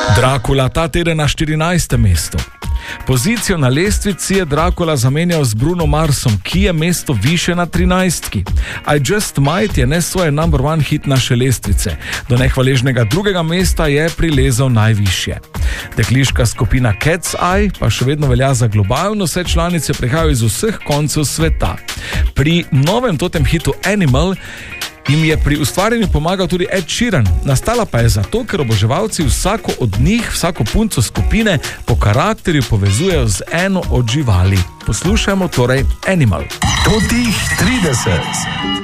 Dracula ta teden na 14. mestu. Pozicijo na lestvici je Dracula zamenjal z Bruno Marsom, ki je mesto više na 13. I Just Might je nes svoje number one hit naše lestvice. Do nehvaležnega drugega mesta je prilezel najvišje. Dekliška skupina Cat's Eye pa še vedno velja za globalno, vse članice prihajajo iz vseh koncev sveta. Pri novem totem hitu Animal jim je pri ustvarjanju pomagal tudi Ed Sheeran. Nastala pa je zato, ker oboževalci vsako od njih, vsako punco skupine po karakterju povezujejo z eno od živali. Poslušajmo torej Animal. Totih 30.